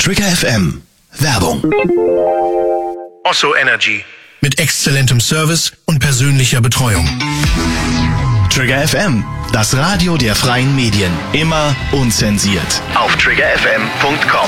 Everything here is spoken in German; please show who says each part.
Speaker 1: Trigger FM. Werbung.
Speaker 2: Osso Energy.
Speaker 3: Mit exzellentem Service und persönlicher Betreuung.
Speaker 1: Trigger FM, das Radio der freien Medien. Immer unzensiert. Auf triggerfm.com.